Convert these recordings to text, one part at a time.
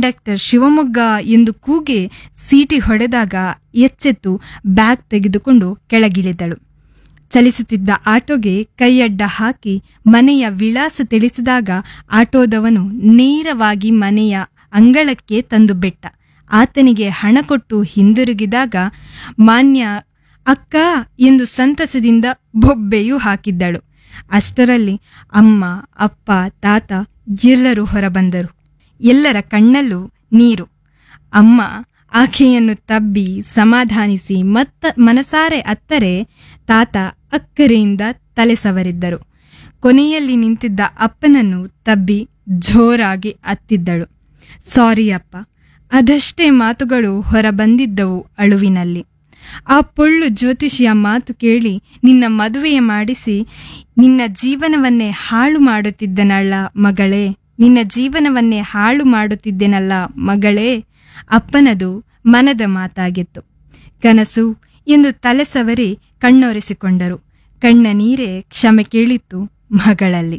Conductor Shivamogga ಎಂದು ಕೂಗಿ ಸೀಟಿ ಹೊಡೆದಾಗ ಎಚ್ಚೆತ್ತು ಬ್ಯಾಗ್ ತೆಗೆದುಕೊಂಡು ಕೆಳಗಿಳಿದಳು. ಚಲಿಸುತ್ತಿದ್ದ ಆಟೋಗೆ ಕೈಯಡ್ಡ ಹಾಕಿ ಮನೆಯ ವಿಳಾಸ ತಿಳಿಸಿದಾಗ ಆಟೋದವನು ನೇರವಾಗಿ ಮನೆಯ ಅಂಗಳಕ್ಕೆ ತಂದು ಬಿಟ್ಟ. ಆತನಿಗೆ ಹಣ ಕೊಟ್ಟು ಹಿಂದಿರುಗಿದಾಗ ಮಾನ್ಯ ಅಕ್ಕ ಎಂದು ಸಂತಸದಿಂದ ಬೊಬ್ಬೆಯೂ ಹಾಕಿದ್ದಳು. ಅಷ್ಟರಲ್ಲಿ ಅಮ್ಮ, ಅಪ್ಪ, ತಾತ ಎಲ್ಲರೂ ಹೊರಬಂದರು. ಎಲ್ಲರ ಕಣ್ಣಲ್ಲೂ ನೀರು. ಅಮ್ಮ ಆಕೆಯನ್ನು ತಬ್ಬಿ ಸಮಾಧಾನಿಸಿ ಮನಸಾರೆ ಅತ್ತರೆ ತಾತ ಅಕ್ಕರೆಯಿಂದ ತಲೆ ಸವರಿದ್ದರು. ಕೊನೆಯಲ್ಲಿ ನಿಂತಿದ್ದ ಅಪ್ಪನನ್ನು ತಬ್ಬಿ ಜೋರಾಗಿ ಅತ್ತಿದ್ದಳು. ಸಾರಿ ಅಪ್ಪ. ಅದಷ್ಟೇ ಮಾತುಗಳು ಹೊರಬಂದಿದ್ದವು ಅಳುವಿನಲ್ಲಿ. ಆ ಪೊಳ್ಳು ಜ್ಯೋತಿಷಿಯ ಮಾತು ಕೇಳಿ ನಿನ್ನ ಮದುವೆಯ ಮಾಡಿಸಿ ನಿನ್ನ ಜೀವನವನ್ನೇ ಹಾಳು ಮಾಡುತ್ತಿದ್ದನಲ್ಲ ಮಗಳೇ, ನಿನ್ನ ಜೀವನವನ್ನೇ ಹಾಳು ಮಾಡುತ್ತಿದ್ದೆನಲ್ಲ ಮಗಳೇ. ಅಪ್ಪನದು ಮನದ ಮಾತಾಗಿತ್ತು. ಕನಸು ಎಂದು ತಲೆ ಸವರಿ ಕಣ್ಣೊರೆಸಿಕೊಂಡರು. ಕಣ್ಣ ನೀರೇ ಕ್ಷಮೆ ಕೇಳಿತ್ತು ಮಗಳಲ್ಲಿ.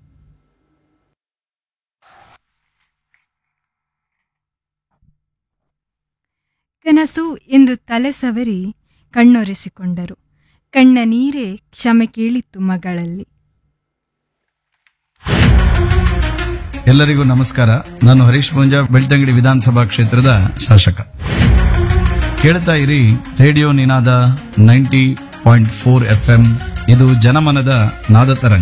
ಕನಸು ಎಂದು ತಲೆ ಸವರಿ ಕಣ್ಣೊರೆಸಿಕೊಂಡರು. ಕಣ್ಣ ನೀರೇ ಕ್ಷಮೆ ಕೇಳಿತ್ತು ಮಗಳಲ್ಲಿ. ಎಲ್ಲರಿಗೂ ನಮಸ್ಕಾರ. ನಾನು ಹರೀಶ್ ಪೂಂಜಾ, ಬೆಳ್ತಂಗಡಿ ವಿಧಾನಸಭಾ ಕ್ಷೇತ್ರದ ಶಾಸಕ. ಕೇಳ್ತಾ ಇರಿ ರೇಡಿಯೋ ನಿನಾದ 90.4 FM. ಇದು ಜನಮನದ ನಾದ ತರಂಗ.